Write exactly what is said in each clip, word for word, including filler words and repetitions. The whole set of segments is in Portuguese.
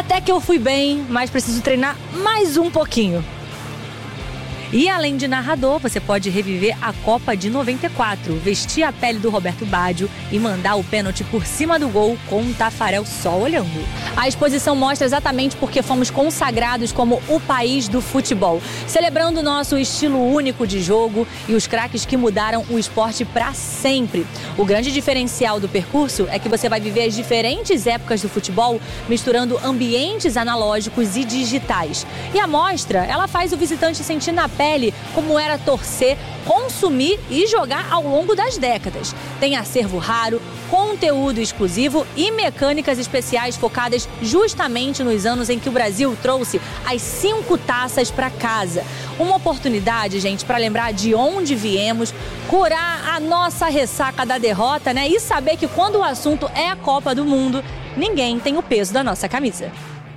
Até que eu fui bem, mas preciso treinar mais um pouquinho. E além de narrador, você pode reviver a Copa de noventa e quatro, vestir a pele do Roberto Baggio e mandar o pênalti por cima do gol com um Tafarel só olhando. A exposição mostra exatamente porque fomos consagrados como o país do futebol, celebrando nosso estilo único de jogo e os craques que mudaram o esporte para sempre. O grande diferencial do percurso é que você vai viver as diferentes épocas do futebol, misturando ambientes analógicos e digitais. E a mostra, ela faz o visitante sentir na pele como era torcer, consumir e jogar ao longo das décadas. Tem acervo raro, conteúdo exclusivo e mecânicas especiais focadas justamente nos anos em que o Brasil trouxe as cinco taças para casa. Uma oportunidade, gente, para lembrar de onde viemos, curar a nossa ressaca da derrota, né? E saber que quando o assunto é a Copa do Mundo, ninguém tem o peso da nossa camisa.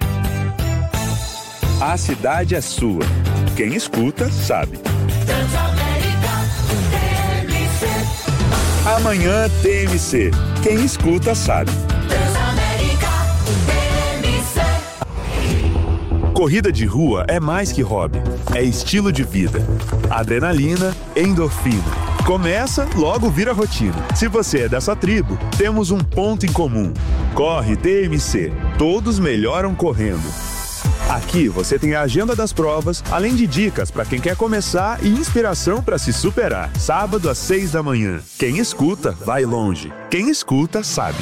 A cidade é sua. Quem escuta, sabe. Amanhã T M C. Quem escuta, sabe. Corrida de rua é mais que hobby. É estilo de vida. Adrenalina, endorfina. Começa, logo vira rotina. Se você é dessa tribo, temos um ponto em comum. Corre T M C. Todos melhoram correndo. Aqui você tem a agenda das provas, além de dicas para quem quer começar e inspiração para se superar. Sábado às seis da manhã. Quem escuta, vai longe. Quem escuta, sabe.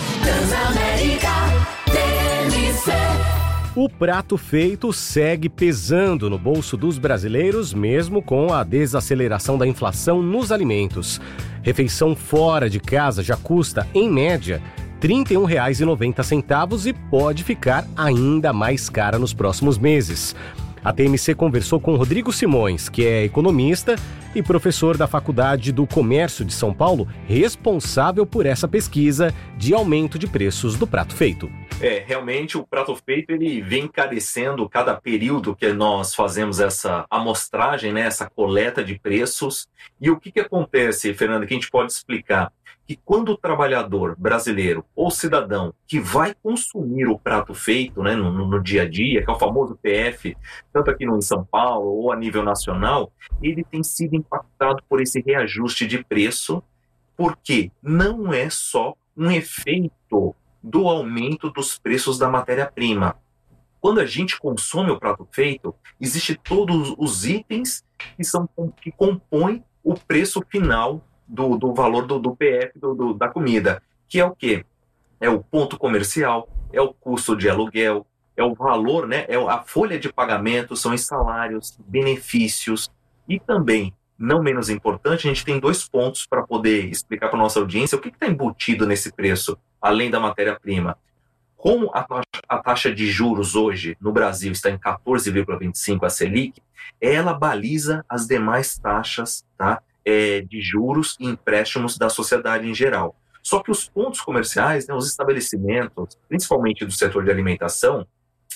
O prato feito segue pesando no bolso dos brasileiros, mesmo com a desaceleração da inflação nos alimentos. Refeição fora de casa já custa, em média, trinta e um reais e noventa centavos e pode ficar ainda mais cara nos próximos meses. A T M C conversou com Rodrigo Simões, que é economista e professor da Faculdade do Comércio de São Paulo, responsável por essa pesquisa de aumento de preços do prato feito. É, realmente o prato feito ele vem encarecendo cada período que nós fazemos essa amostragem, né, essa coleta de preços. E o que, que acontece, Fernanda, que a gente pode explicar? Que quando o trabalhador brasileiro ou cidadão que vai consumir o prato feito, né, no, no dia a dia, que é o famoso P F, tanto aqui no, em São Paulo ou a nível nacional, ele tem sido impactado por esse reajuste de preço, porque não é só um efeito do aumento dos preços da matéria-prima. Quando a gente consome o prato feito, existem todos os itens que, são, que compõem o preço final Do, do valor do, do P F do, do, da comida, que é o quê? É o ponto comercial, é o custo de aluguel, é o valor, né? É a folha de pagamento, são os salários, benefícios e também, não menos importante, a gente tem dois pontos para poder explicar para a nossa audiência o que está embutido nesse preço, além da matéria-prima. Como a taxa, a taxa de juros hoje no Brasil está em quatorze vírgula vinte e cinco, a Selic, ela baliza as demais taxas, tá? É, de juros e empréstimos da sociedade em geral. Só que os pontos comerciais, né, os estabelecimentos, principalmente do setor de alimentação,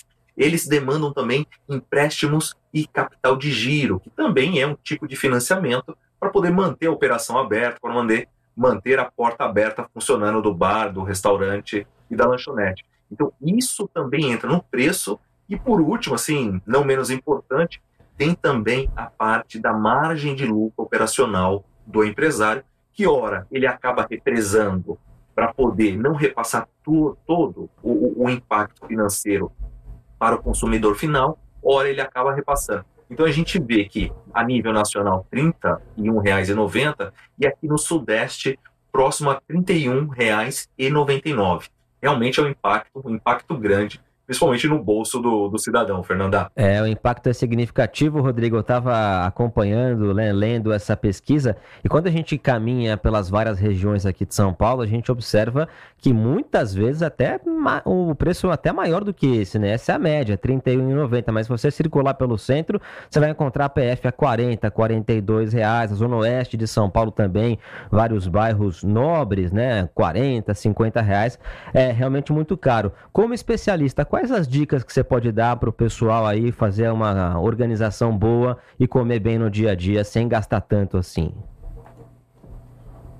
eles demandam também empréstimos e capital de giro, que também é um tipo de financiamento para poder manter a operação aberta, para manter, manter a porta aberta funcionando do bar, do restaurante e da lanchonete. Então, isso também entra no preço. E, por último, assim, não menos importante, tem também a parte da margem de lucro operacional do empresário, que, ora, ele acaba represando para poder não repassar tu, todo o, o impacto financeiro para o consumidor final, ora, ele acaba repassando. Então, a gente vê que, a nível nacional, trinta e um reais e noventa centavos, e aqui no Sudeste, próximo a trinta e um reais e noventa e nove centavos. Realmente é um impacto, um impacto grande, principalmente no bolso do, do cidadão, Fernanda. É, o impacto é significativo, Rodrigo. Eu estava acompanhando, né, lendo essa pesquisa, e quando a gente caminha pelas várias regiões aqui de São Paulo, a gente observa que muitas vezes até o preço é até maior do que esse, né? Essa é a média, trinta e um reais e noventa centavos, mas se você circular pelo centro, você vai encontrar P F a quarenta, quarenta e dois reais, a zona oeste de São Paulo também, vários bairros nobres, né, quarenta, cinquenta reais, é realmente muito caro. Como especialista, quais as dicas que você pode dar para o pessoal aí fazer uma organização boa e comer bem no dia a dia sem gastar tanto assim?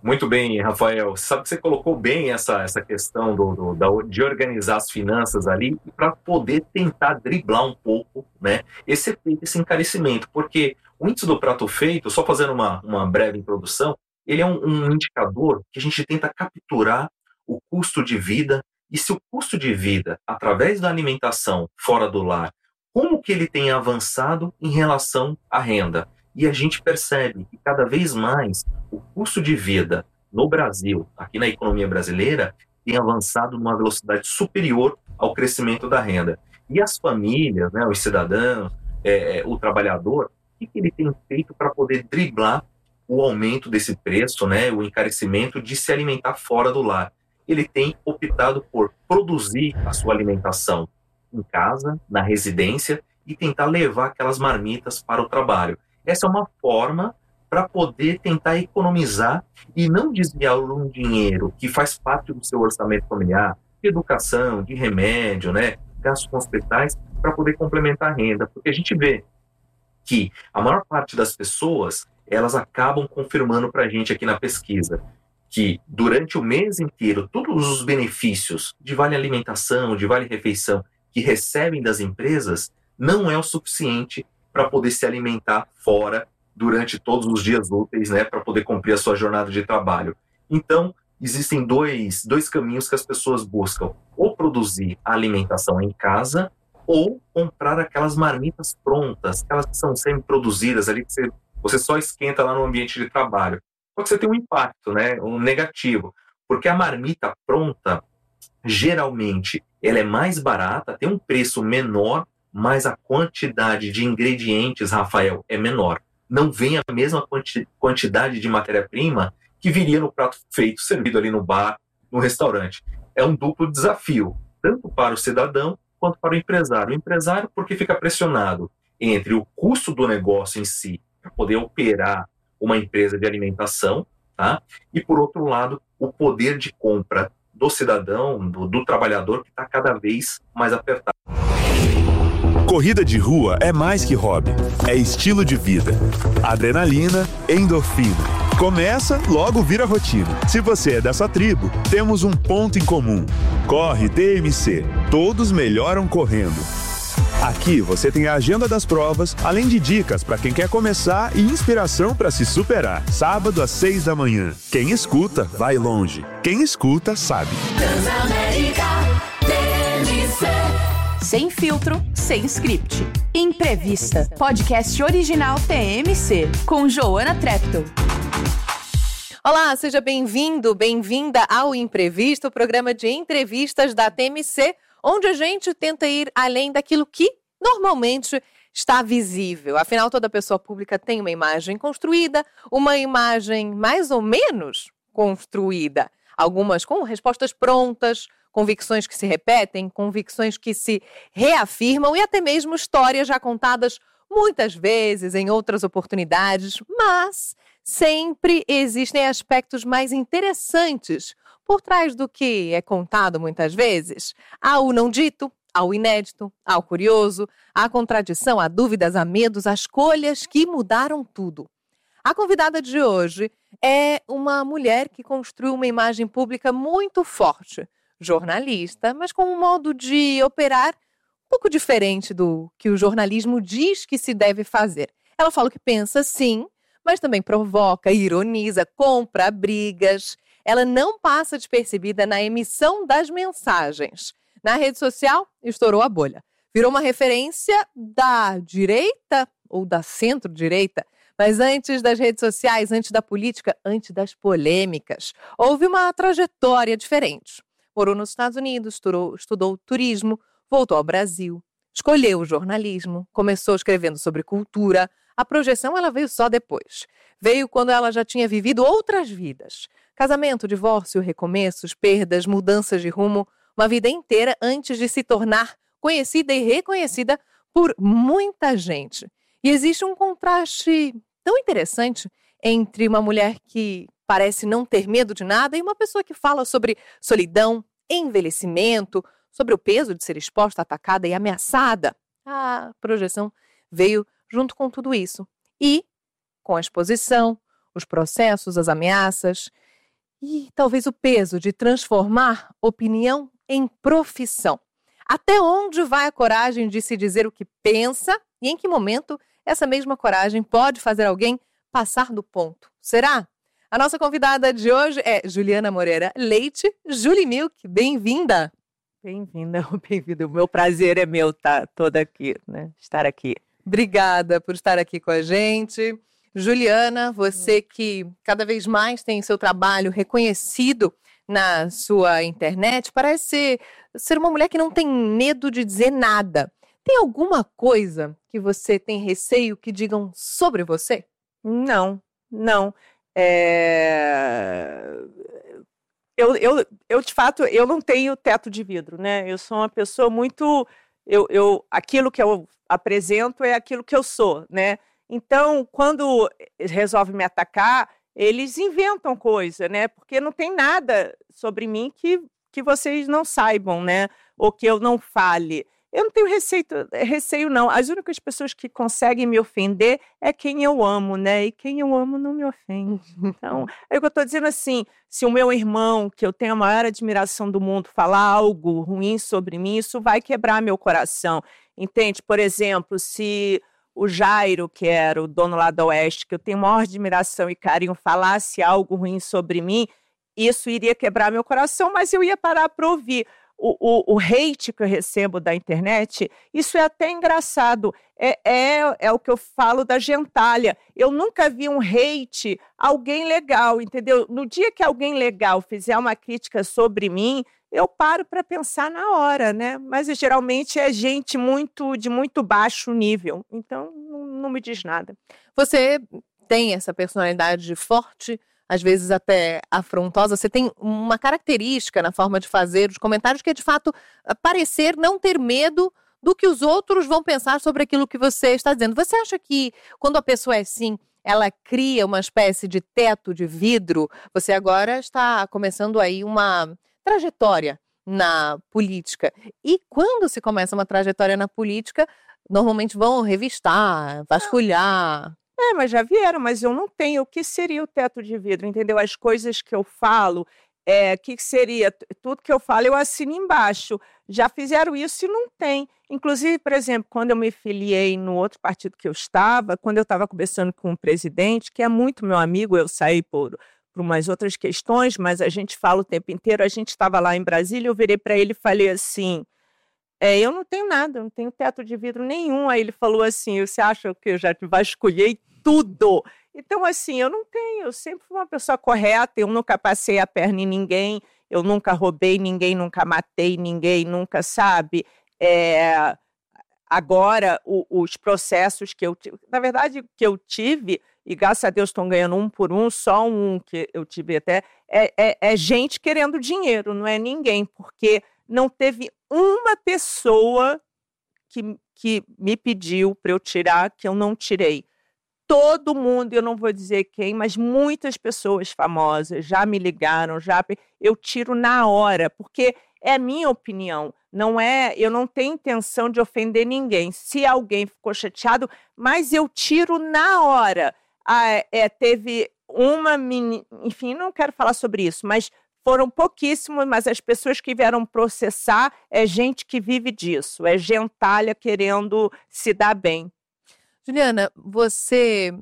Muito bem, Rafael. Sabe que você colocou bem essa, essa questão do, do, da, de organizar as finanças ali para poder tentar driblar um pouco, né, esse, esse encarecimento. Porque o índice do prato feito, só fazendo uma, uma breve introdução, ele é um, um indicador que a gente tenta capturar o custo de vida e se o custo de vida, através da alimentação fora do lar, como que ele tem avançado em relação à renda. E a gente percebe que cada vez mais o custo de vida no Brasil, aqui na economia brasileira, tem avançado numa velocidade superior ao crescimento da renda. E as famílias, né, os cidadãos, é, o trabalhador, o que, que ele tem feito para poder driblar o aumento desse preço, né, o encarecimento de se alimentar fora do lar? Ele tem optado por produzir a sua alimentação em casa, na residência, e tentar levar aquelas marmitas para o trabalho. Essa é uma forma para poder tentar economizar e não desviar um dinheiro que faz parte do seu orçamento familiar, de educação, de remédio, né, gastos com hospitais, para poder complementar a renda. Porque a gente vê que a maior parte das pessoas, elas acabam confirmando para a gente aqui na pesquisa que durante o mês inteiro, todos os benefícios de vale alimentação, de vale refeição que recebem das empresas, não é o suficiente para poder se alimentar fora durante todos os dias úteis, né, para poder cumprir a sua jornada de trabalho. Então, existem dois, dois caminhos que as pessoas buscam: ou produzir a alimentação em casa, ou comprar aquelas marmitas prontas, aquelas que são semi-produzidas ali, que você, você só esquenta lá no ambiente de trabalho. Só que você tem um impacto, né, um negativo, porque a marmita pronta, geralmente, ela é mais barata, tem um preço menor, mas a quantidade de ingredientes, Rafael, é menor. Não vem a mesma quanti- quantidade de matéria-prima que viria no prato feito, servido ali no bar, no restaurante. É um duplo desafio, tanto para o cidadão quanto para o empresário. O empresário, porque fica pressionado entre o custo do negócio em si, para poder operar uma empresa de alimentação, tá? E, por outro lado, o poder de compra do cidadão, do, do trabalhador, que está cada vez mais apertado. Corrida de rua é mais que hobby, é estilo de vida. Adrenalina, endorfina. Começa, logo vira rotina. Se você é dessa tribo, temos um ponto em comum. Corre D M C. Todos melhoram correndo. Aqui você tem a agenda das provas, além de dicas para quem quer começar e inspiração para se superar. Sábado às seis da manhã. Quem escuta, vai longe. Quem escuta, sabe. Transamérica T M C. Sem filtro, sem script. Imprevista. Podcast original T M C, com Joana Treptow. Olá, seja bem-vindo, bem-vinda ao Imprevisto, o programa de entrevistas da T M C, onde a gente tenta ir além daquilo que normalmente está visível. Afinal, toda pessoa pública tem uma imagem construída, uma imagem mais ou menos construída. Algumas com respostas prontas, convicções que se repetem, convicções que se reafirmam e até mesmo histórias já contadas muitas vezes em outras oportunidades, mas sempre existem aspectos mais interessantes por trás do que é contado muitas vezes. Há o não dito, há o inédito, há o curioso, há a contradição, há dúvidas, há medos, há escolhas que mudaram tudo. A convidada de hoje é uma mulher que construiu uma imagem pública muito forte, jornalista, mas com um modo de operar um pouco diferente do que o jornalismo diz que se deve fazer. Ela fala o que pensa, sim, mas também provoca, ironiza, compra brigas. Ela não passa despercebida na emissão das mensagens. Na rede social, estourou a bolha. Virou uma referência da direita ou da centro-direita, mas antes das redes sociais, antes da política, antes das polêmicas, houve uma trajetória diferente. Morou nos Estados Unidos, estudou, estudou turismo, voltou ao Brasil, escolheu o jornalismo, começou escrevendo sobre cultura. A projeção ela veio só depois. Veio quando ela já tinha vivido outras vidas. Casamento, divórcio, recomeços, perdas, mudanças de rumo, uma vida inteira antes de se tornar conhecida e reconhecida por muita gente. E existe um contraste tão interessante entre uma mulher que parece não ter medo de nada e uma pessoa que fala sobre solidão, envelhecimento, sobre o peso de ser exposta, atacada e ameaçada. A projeção veio junto com tudo isso. E, com a exposição, os processos, as ameaças, E talvez o peso de transformar opinião em profissão. Até onde vai a coragem de se dizer o que pensa e em que momento essa mesma coragem pode fazer alguém passar do ponto? Será? A nossa convidada de hoje é Juliana Moreira Leite, Julie Milk. Bem-vinda! Bem-vinda, bem-vinda. O meu prazer é meu estar toda aqui, né? Estar aqui. Obrigada por estar aqui com a gente. Juliana, você que cada vez mais tem seu trabalho reconhecido na sua internet, parece ser, ser uma mulher que não tem medo de dizer nada. Tem alguma coisa que você tem receio que digam sobre você? Não, não. É... Eu, eu, eu, de fato, eu não tenho teto de vidro, né? Eu sou uma pessoa muito... Eu, eu, aquilo que eu apresento é aquilo que eu sou, né? Então, quando resolvem me atacar, eles inventam coisa, né? Porque não tem nada sobre mim que, que vocês não saibam, né? Ou que eu não fale. Eu não tenho receio, receio, não. As únicas pessoas que conseguem me ofender é quem eu amo, né? E quem eu amo não me ofende. Então, é o que eu estou dizendo assim, se o meu irmão, que eu tenho a maior admiração do mundo, falar algo ruim sobre mim, isso vai quebrar meu coração. Entende? Por exemplo, se o Jairo, que era o dono lá da Oeste, que eu tenho maior admiração e carinho, falasse algo ruim sobre mim, isso iria quebrar meu coração, mas eu ia parar para ouvir. O, o, o hate que eu recebo da internet, isso é até engraçado, é, é, é o que eu falo da gentalha. Eu nunca vi um hate, alguém legal, entendeu? No dia que alguém legal fizer uma crítica sobre mim, eu paro para pensar na hora, né? Mas geralmente é gente muito de muito baixo nível, então não, não me diz nada. Você tem essa personalidade forte, às vezes até afrontosa. Você tem uma característica na forma de fazer os comentários que é, de fato, parecer não ter medo do que os outros vão pensar sobre aquilo que você está dizendo. Você acha que quando a pessoa é assim, ela cria uma espécie de teto de vidro? Você agora está começando aí uma trajetória na política. E quando se começa uma trajetória na política, normalmente vão revistar, vasculhar. É, mas já vieram, mas eu não tenho. O que seria o teto de vidro, entendeu? As coisas que eu falo, é, que seria, tudo que eu falo eu assino embaixo. Já fizeram isso e não tem. Inclusive, por exemplo, quando eu me filiei no outro partido que eu estava, quando eu estava conversando com o presidente, que é muito meu amigo, eu saí por... por umas outras questões, mas a gente fala o tempo inteiro. A gente estava lá em Brasília, eu virei para ele e falei assim, é, eu não tenho nada, eu não tenho teto de vidro nenhum. Aí ele falou assim, você acha que eu já te vasculhei tudo? Então, assim, eu não tenho, eu sempre fui uma pessoa correta, eu nunca passei a perna em ninguém, eu nunca roubei ninguém, nunca matei ninguém, nunca, sabe? É, agora, o, os processos que eu tive, na verdade, que eu tive... e graças a Deus estão ganhando um por um, só um que eu tive até, é, é, é gente querendo dinheiro, não é ninguém, porque não teve uma pessoa que, que me pediu para eu tirar, que eu não tirei. Todo mundo, eu não vou dizer quem, mas muitas pessoas famosas já me ligaram, já eu tiro na hora, porque é minha opinião, não é, eu não tenho intenção de ofender ninguém. Se alguém ficou chateado, mas eu tiro na hora. Ah, é, teve uma, mini, enfim, não quero falar sobre isso, mas foram pouquíssimos, mas as pessoas que vieram processar é gente que vive disso, é gentalha querendo se dar bem. Juliana, você,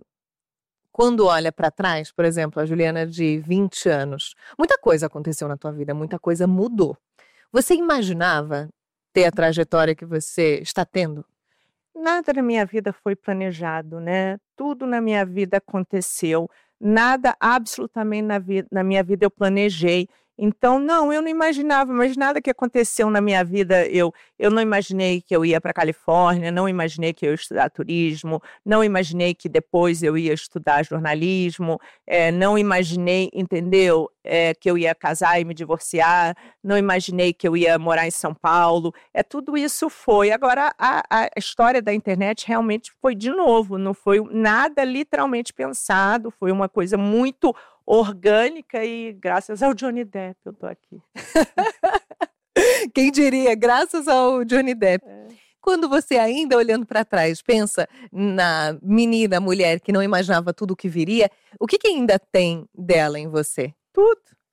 quando olha para trás, por exemplo, a Juliana de vinte anos, muita coisa aconteceu na tua vida, muita coisa mudou. Você imaginava ter a trajetória que você está tendo? Nada na minha vida foi planejado, né? Tudo na minha vida aconteceu. Nada, absolutamente na, vida, na minha vida eu planejei. Então, não, eu não imaginava, mas nada que aconteceu na minha vida, eu, eu não imaginei que eu ia para a Califórnia, não imaginei que eu ia estudar turismo, não imaginei que depois eu ia estudar jornalismo, é, não imaginei, entendeu, é, que eu ia casar e me divorciar, não imaginei que eu ia morar em São Paulo, é, tudo isso foi. Agora, a, a história da internet realmente foi de novo, não foi nada literalmente pensado, foi uma coisa muito orgânica e graças ao Johnny Depp eu tô aqui. Quem diria, graças ao Johnny Depp. É. Quando você ainda olhando para trás pensa na menina, mulher que não imaginava tudo o que viria, o que, que ainda tem dela em você? Tudo,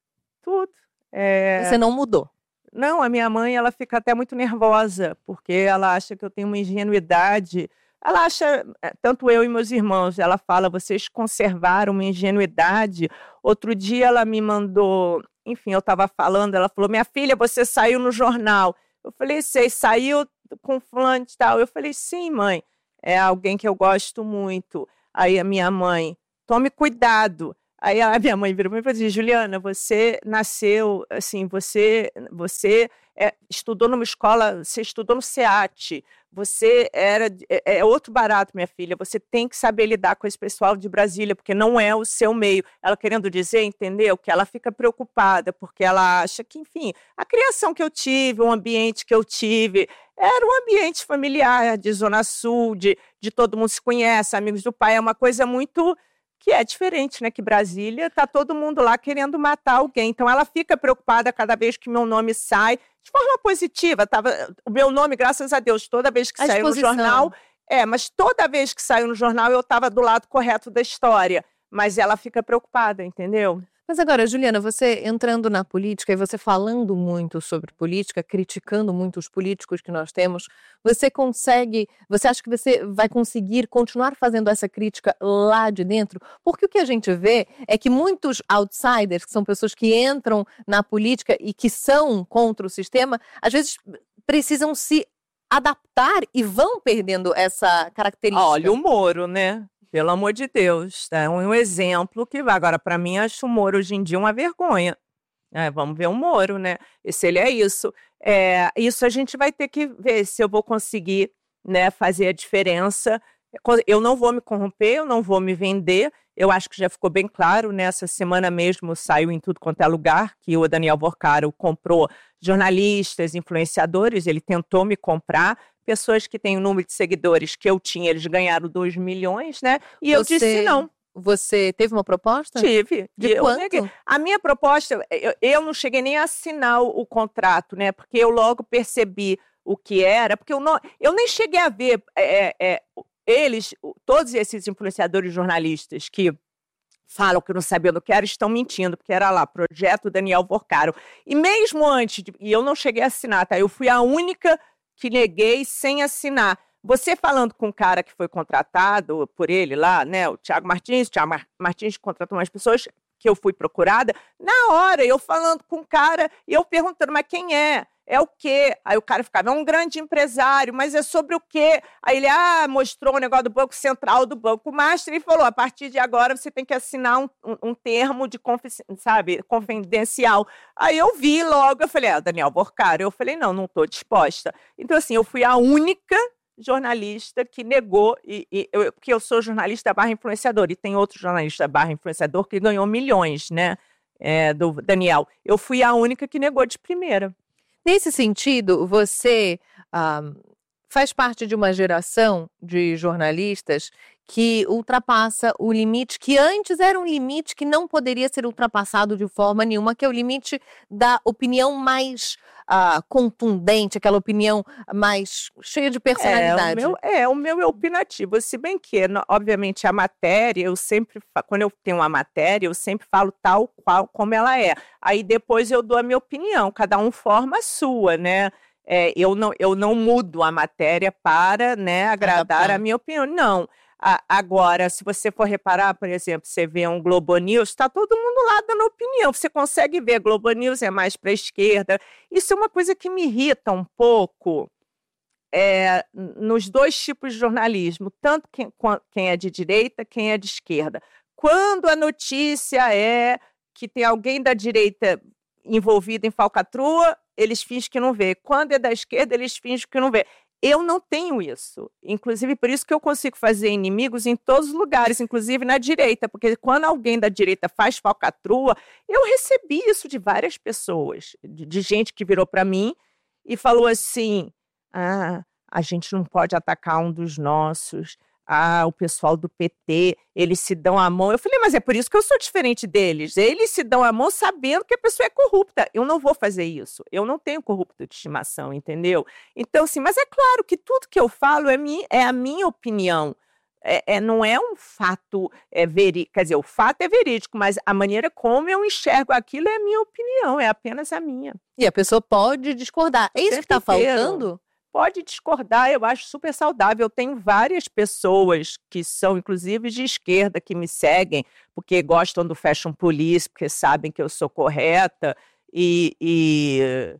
tudo. É... Você não mudou? Não, a minha mãe, ela fica até muito nervosa, porque ela acha que eu tenho uma ingenuidade. Ela acha, tanto eu e meus irmãos, ela fala, vocês conservaram uma ingenuidade. Outro dia ela me mandou, enfim, eu estava falando, ela falou, minha filha, você saiu no jornal. Eu falei, sei, saiu com fulano e tal. Eu falei, sim, mãe, é alguém que eu gosto muito. Aí a minha mãe, tome cuidado. Aí a minha mãe virou para mim e falou assim, Juliana, você nasceu, assim, você, você é, estudou numa escola, você estudou no SEAT, você era, é, é outro barato, minha filha, você tem que saber lidar com esse pessoal de Brasília, porque não é o seu meio. Ela querendo dizer, entendeu, que ela fica preocupada, porque ela acha que, enfim, a criação que eu tive, o ambiente que eu tive, era um ambiente familiar, de Zona Sul, de, de todo mundo se conhece, amigos do pai, é uma coisa muito... que é diferente, né? Que Brasília tá todo mundo lá querendo matar alguém. Então ela fica preocupada cada vez que meu nome sai, de forma positiva. Tava, o meu nome, graças a Deus, toda vez que saiu no jornal, é, mas toda vez que saiu no jornal eu estava do lado correto da história. Mas ela fica preocupada, entendeu? Mas agora, Juliana, você entrando na política e você falando muito sobre política, criticando muito os políticos que nós temos, você consegue, você acha que você vai conseguir continuar fazendo essa crítica lá de dentro? Porque o que a gente vê é que muitos outsiders, que são pessoas que entram na política e que são contra o sistema, às vezes precisam se adaptar e vão perdendo essa característica. Olha o Moro, né? Pelo amor de Deus, é um exemplo que vai. Agora, para mim, acho o Moro hoje em dia uma vergonha. É, vamos ver o Moro, né? E se ele é isso. É, isso a gente vai ter que ver se eu vou conseguir, né, fazer a diferença. Eu não vou me corromper, eu não vou me vender. Eu acho que já ficou bem claro, nessa semana mesmo saiu em tudo quanto é lugar que o Daniel Porcaro comprou jornalistas, influenciadores, ele tentou me comprar. Pessoas que têm o número de seguidores que eu tinha, eles ganharam dois milhões, né? E eu Você- disse não. Você teve uma proposta? Tive. De eu quanto? neguei. A minha proposta, eu, eu não cheguei nem a assinar o, o contrato, né? Porque eu logo percebi o que era, porque eu, não, eu nem cheguei a ver é, é, eles, todos esses influenciadores jornalistas que falam que não sabiam do que era, estão mentindo, porque era lá, Projeto Daniel Porcaro. E mesmo antes, de, e eu não cheguei a assinar, tá? Eu fui a única que neguei sem assinar. Você falando com um cara que foi contratado por ele lá, né, o Thiago Martins, o Thiago Mar- Martins contratou umas pessoas que eu fui procurada, na hora, eu falando com o cara, e eu perguntando, mas quem é? É o quê? Aí o cara ficava, é um grande empresário, mas é sobre o quê? Aí ele, ah, mostrou o negócio do Banco Central, do Banco Master, e falou, a partir de agora você tem que assinar um, um, um termo de, confi- sabe, confidencial. Aí eu vi logo, eu falei, ah, Daniel Porcaro, eu falei, não, não estou disposta. Então, assim, eu fui a única jornalista que negou, e, e eu, porque eu sou jornalista barra influenciador, e tem outro jornalista barra influenciador que ganhou milhões, né, é, do Daniel. Eu fui a única que negou de primeira. Nesse sentido, você ah, faz parte de uma geração de jornalistas que ultrapassa o limite que antes era um limite que não poderia ser ultrapassado de forma nenhuma, que é o limite da opinião mais ah, contundente, aquela opinião mais cheia de personalidade. É, o meu é, o meu é opinativo, se bem que, no- obviamente, a matéria, eu sempre, fa- quando eu tenho uma matéria, eu sempre falo tal qual como ela é. Aí depois eu dou a minha opinião, cada um forma a sua, né? É, eu, não, eu não mudo a matéria para, né, agradar Adaptar. a minha opinião, não. A- agora, se você for reparar, por exemplo, você vê um Globo News, está todo mundo lá dando opinião. Você consegue ver, Globo News é mais para a esquerda. Isso é uma coisa que me irrita um pouco é, n- nos dois tipos de jornalismo, tanto quem, quan- quem é de direita, quem é de esquerda. Quando a notícia é que tem alguém da direita envolvido em falcatrua, eles fingem que não vê. Quando é da esquerda, eles fingem que não vê. Eu não tenho isso. Inclusive, por isso que eu consigo fazer inimigos em todos os lugares, inclusive na direita, porque quando alguém da direita faz falcatrua, eu recebi isso de várias pessoas, de, de gente que virou para mim e falou assim: ah, a gente não pode atacar um dos nossos. Ah, o pessoal do P T, eles se dão a mão. Eu falei, mas é por isso que eu sou diferente deles. Eles se dão a mão sabendo que a pessoa é corrupta. Eu não vou fazer isso. Eu não tenho corrupto de estimação, entendeu? Então, assim, mas é claro que tudo que eu falo é, mi, é a minha opinião. é, é, não é um fato é, verídico, quer dizer, o fato é verídico, mas a maneira como eu enxergo aquilo é a minha opinião, é apenas a minha. E a pessoa pode discordar. É isso que está faltando? Pode discordar, eu acho super saudável. Eu tenho várias pessoas que são, inclusive, de esquerda, que me seguem, porque gostam do Fashion Police, porque sabem que eu sou correta e, e,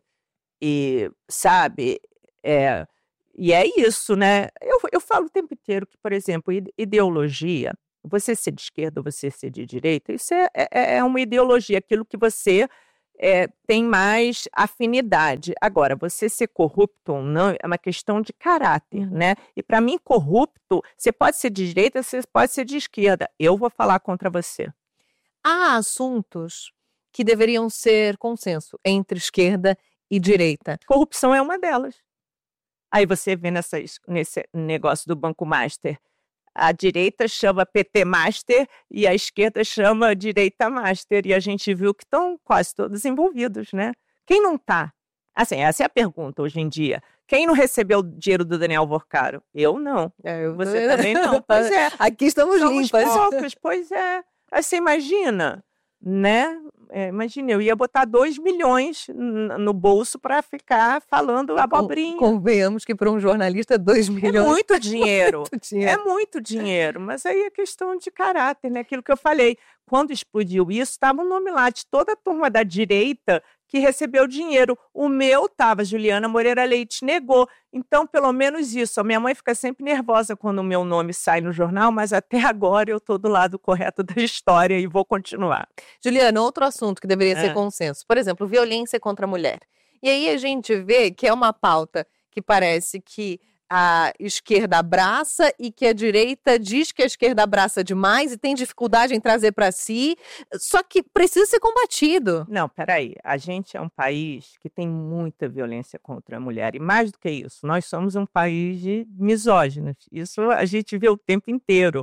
e sabe, é, e é isso, né? Eu, eu falo o tempo inteiro que, por exemplo, ideologia, você ser de esquerda ou você ser de direita, isso é, é, é uma ideologia, aquilo que você... É, tem mais afinidade. Agora, você ser corrupto ou não é uma questão de caráter, né? E para mim, corrupto, você pode ser de direita, você pode ser de esquerda. Eu vou falar contra você. Há assuntos que deveriam ser consenso entre esquerda e direita. Corrupção é uma delas. Aí você vê nessas, nesse negócio do Banco Master. A direita chama P T Master e a esquerda chama Direita Master. E a gente viu que estão quase todos envolvidos, né? Quem não está? Assim, essa é a pergunta hoje em dia. Quem não recebeu o dinheiro do Daniel Vorcaro? Eu não. É, eu Você também não. Pois é. Aqui estamos limpas. Poucos, pois é. Aí você imagina, né? É, imagina, eu ia botar dois milhões no bolso para ficar falando abobrinha. Convenhamos que para um jornalista, dois milhões... É muito dinheiro. muito dinheiro. É muito dinheiro, mas aí é questão de caráter, né? Aquilo que eu falei. Quando explodiu isso, estava o nome lá de toda a turma da direita que recebeu dinheiro. O meu estava, Juliana Moreira Leite negou. Então, pelo menos isso. A minha mãe fica sempre nervosa quando o meu nome sai no jornal, mas até agora eu estou do lado correto da história e vou continuar. Juliana, outro assunto que deveria É. ser consenso. Por exemplo, violência contra a mulher. E aí a gente vê que é uma pauta que parece que a esquerda abraça e que a direita diz que a esquerda abraça demais e tem dificuldade em trazer para si, só que precisa ser combatido. Não, peraí. A gente é um país que tem muita violência contra a mulher. E mais do que isso, nós somos um país de misóginos. Isso a gente vê o tempo inteiro.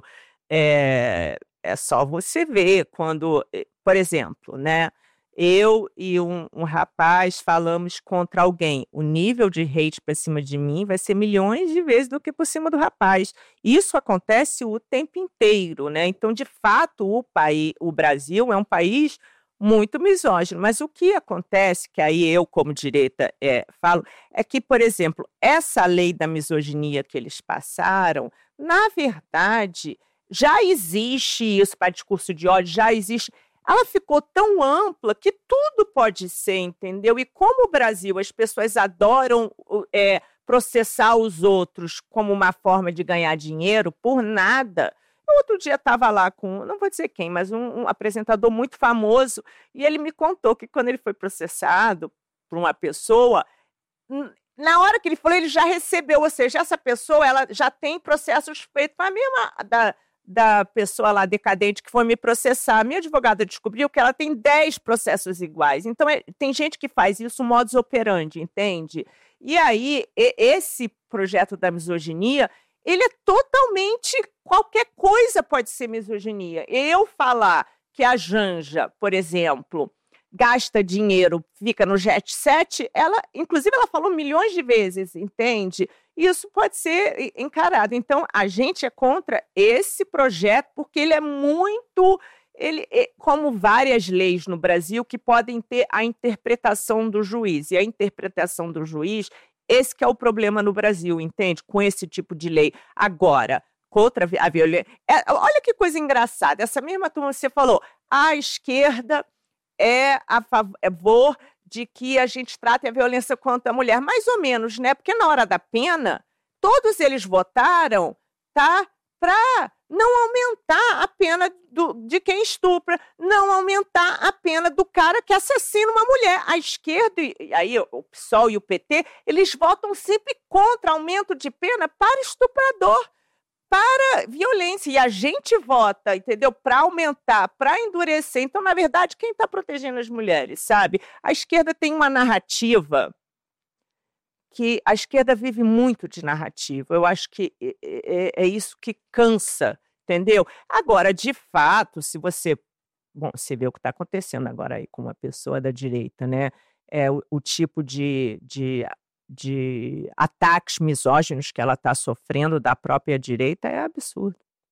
É, é só você ver quando, por exemplo, né? Eu e um, um rapaz falamos contra alguém. O nível de hate para cima de mim vai ser milhões de vezes do que por cima do rapaz. Isso acontece o tempo inteiro, né? Então, de fato, o, país, o Brasil é um país muito misógino. Mas o que acontece, que aí eu, como direita, é, falo, é que, por exemplo, essa lei da misoginia que eles passaram, na verdade, já existe isso para discurso de ódio, já existe... Ela ficou tão ampla que tudo pode ser, entendeu? E como o Brasil, as pessoas adoram é, processar os outros como uma forma de ganhar dinheiro por nada. Eu outro dia estava lá com, não vou dizer quem, mas um, um apresentador muito famoso, e ele me contou que quando ele foi processado por uma pessoa, na hora que ele falou, ele já recebeu, ou seja, essa pessoa ela já tem processos feitos com a mesma... Da, da pessoa lá decadente que foi me processar. A minha advogada descobriu que ela tem dez processos iguais. Então, é, tem gente que faz isso modus operandi, entende? E aí, e, esse projeto da misoginia, ele é totalmente... Qualquer coisa pode ser misoginia. Eu falar que a Janja, por exemplo, gasta dinheiro, fica no jet set, ela, inclusive, ela falou milhões de vezes, entende? Isso pode ser encarado. Então, a gente é contra esse projeto porque ele é muito... Ele, como várias leis no Brasil que podem ter a interpretação do juiz. E a interpretação do juiz, esse que é o problema no Brasil, entende? Com esse tipo de lei. Agora, contra a violência... É, olha que coisa engraçada. Essa mesma turma que você falou, a esquerda é a favor de que a gente trate a violência contra a mulher, mais ou menos, né? Porque na hora da pena, todos eles votaram, tá? Para não aumentar a pena do, de quem estupra, não aumentar a pena do cara que assassina uma mulher. A esquerda, e aí o P SOL e o P T, eles votam sempre contra aumento de pena para estuprador, para violência. E a gente vota, entendeu? Para aumentar, para endurecer. Então, na verdade, quem está protegendo as mulheres, sabe? A esquerda tem uma narrativa que a esquerda vive muito de narrativa. Eu acho que é, é, é isso que cansa, entendeu? Agora, de fato, se você... Bom, você vê o que está acontecendo agora aí com uma pessoa da direita, né? É o, o tipo de... de de ataques misóginos que ela está sofrendo da própria direita é absurdo.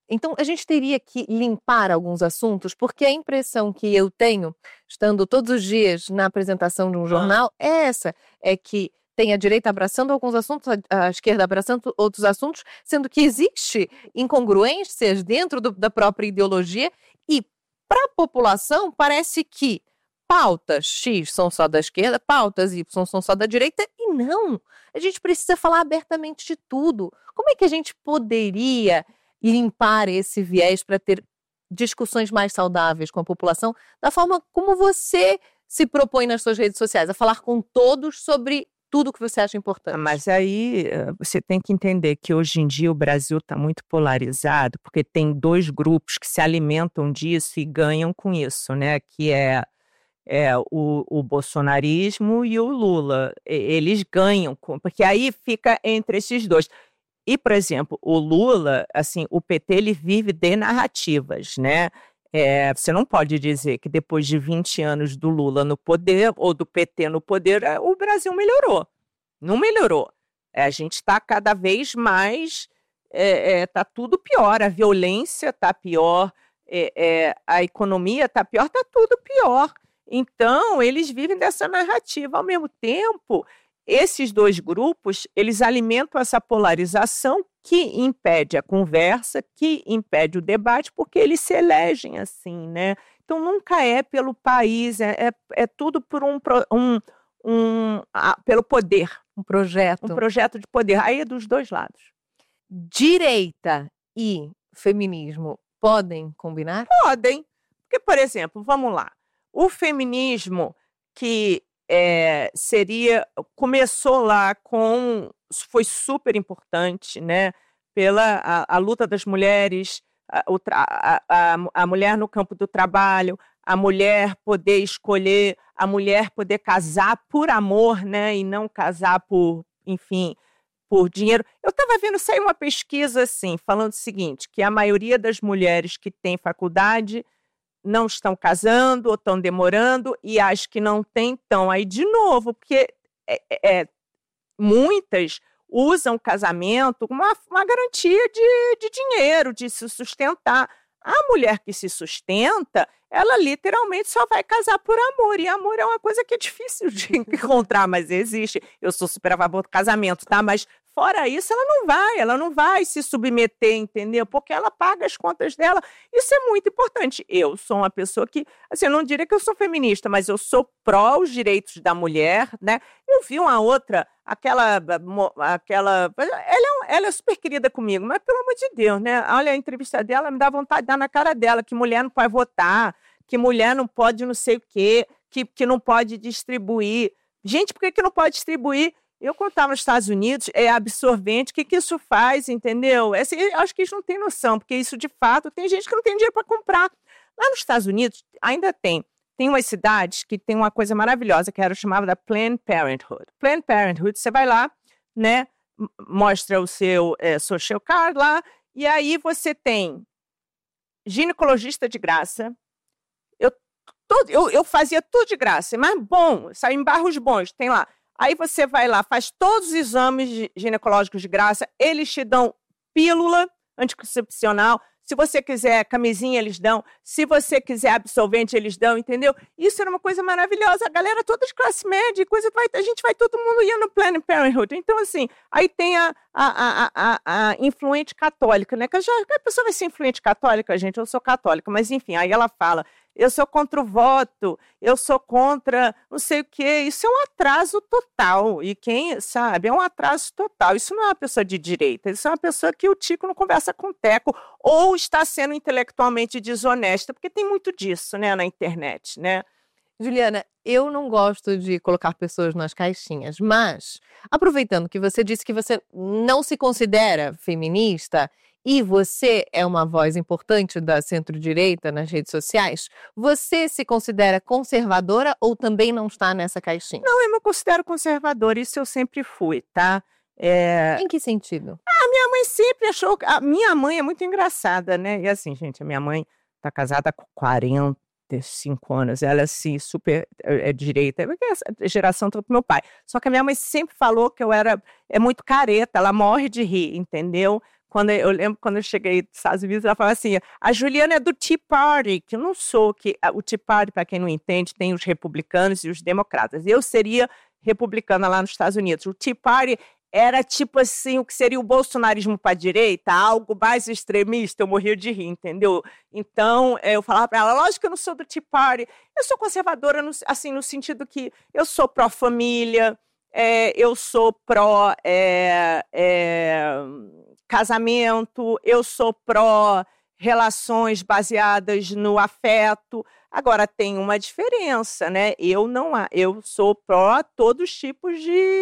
Então, a gente teria que limpar alguns assuntos, porque a impressão que eu tenho, estando todos os dias na apresentação de um jornal, é essa, é que tem a direita abraçando alguns assuntos, a, a esquerda abraçando outros assuntos, sendo que existe incongruências dentro do, da própria ideologia e, para a população, parece que pautas X são só da esquerda, pautas Y são só da direita, e não. A gente precisa falar abertamente de tudo. Como é que a gente poderia limpar esse viés para ter discussões mais saudáveis com a população, da forma como você se propõe nas suas redes sociais, a falar com todos sobre tudo que você acha importante? Mas aí você tem que entender que hoje em dia o Brasil está muito polarizado, porque tem dois grupos que se alimentam disso e ganham com isso, né? Que é, é o, o bolsonarismo e o Lula. Eles ganham, com, porque aí fica entre esses dois. E, por exemplo, o Lula, assim, o P T, ele vive de narrativas, né? É, você não pode dizer que depois de vinte anos do Lula no poder, ou do P T no poder, o Brasil melhorou. Não melhorou. É, a gente está cada vez mais, está é, é, tá tudo pior, a violência está pior, é, é, a economia está pior, está tudo pior. Então, eles vivem dessa narrativa. Ao mesmo tempo, esses dois grupos, eles alimentam essa polarização que impede a conversa, que impede o debate, porque eles se elegem assim, né? Então, nunca é pelo país, é, é, é tudo por um, um, um a, pelo poder. Um projeto. Um projeto de poder. Aí é dos dois lados. Direita e feminismo podem combinar? Podem. Porque, por exemplo, vamos lá. O feminismo que É, seria, começou lá com, foi super importante, né, pela a, a luta das mulheres, a, a, a, a mulher no campo do trabalho, a mulher poder escolher, a mulher poder casar por amor, né, e não casar por, enfim, por dinheiro. Eu estava vendo, saiu uma pesquisa assim, falando o seguinte, que a maioria das mulheres que têm faculdade não estão casando ou estão demorando, e as que não têm estão aí de novo, porque é, é, muitas usam o casamento como uma, uma garantia de, de dinheiro, de se sustentar. A mulher que se sustenta, ela literalmente só vai casar por amor, e amor é uma coisa que é difícil de encontrar, mas existe. Eu sou super a favor do casamento, tá? Mas fora isso, ela não vai, ela não vai se submeter, entendeu? Porque ela paga as contas dela. Isso é muito importante. Eu sou uma pessoa que, assim, eu não diria que eu sou feminista, mas eu sou pró os direitos da mulher, né? Eu vi uma outra, aquela, aquela, ela é, ela é super querida comigo, mas pelo amor de Deus, né? Olha a entrevista dela, me dá vontade de dar na cara dela, que mulher não pode votar, que mulher não pode não sei o quê, que, que não pode distribuir. Gente, por que, que não pode distribuir? Eu, quando estava nos Estados Unidos, é absorvente, o que, que isso faz, entendeu? Esse, eu acho que eles não têm noção, porque isso, de fato, tem gente que não tem dinheiro para comprar. Lá nos Estados Unidos, ainda tem. Tem umas cidades que tem uma coisa maravilhosa, que era chamada da Planned Parenthood. Planned Parenthood, você vai lá, né, mostra o seu é, social card lá, e aí você tem ginecologista de graça. Eu, todo, eu, eu fazia tudo de graça, mas bom, saiu em bairros bons, tem lá. Aí você vai lá, faz todos os exames ginecológicos de graça, eles te dão pílula anticoncepcional, se você quiser camisinha, eles dão, se você quiser absorvente, eles dão, entendeu? Isso era uma coisa maravilhosa, a galera toda de classe média, coisa, vai, a gente vai, todo mundo ia no Planned Parenthood. Então, assim, aí tem a, a, a, a, a influente católica, né? Que já, a pessoa vai ser influente católica, gente, eu sou católica, mas enfim, aí ela fala, eu sou contra o voto, eu sou contra não sei o quê. Isso é um atraso total. E quem sabe, é um atraso total. Isso não é uma pessoa de direita, isso é uma pessoa que o Tico não conversa com o Teco, ou está sendo intelectualmente desonesta, porque tem muito disso, né, na internet, né? Juliana, eu não gosto de colocar pessoas nas caixinhas, mas aproveitando que você disse que você não se considera feminista, e você é uma voz importante da centro-direita nas redes sociais, você se considera conservadora ou também não está nessa caixinha? Não, eu me considero conservadora, isso eu sempre fui, tá? É... Em que sentido? A minha mãe sempre achou... A minha mãe é muito engraçada, né? E assim, gente, a minha mãe tá casada com quarenta e cinco anos, ela é assim, super é, é direita, é geração toda do meu pai. Só que a minha mãe sempre falou que eu era é muito careta, ela morre de rir, entendeu? quando eu, eu lembro quando eu cheguei dos Estados Unidos, ela falava assim, a Juliana é do Tea Party, que eu não sou, que o Tea Party, para quem não entende, tem os republicanos e os democratas. Eu seria republicana lá nos Estados Unidos. O Tea Party era tipo assim, o que seria o bolsonarismo para a direita, algo mais extremista, eu morria de rir, entendeu? Então, eu falava para ela, lógico que eu não sou do Tea Party, eu sou conservadora, no, assim, no sentido que eu sou pró-família, é, eu sou pró é, é, casamento, eu sou pró relações baseadas no afeto. Agora, tem uma diferença, né? Eu não, eu sou pró todos os tipos de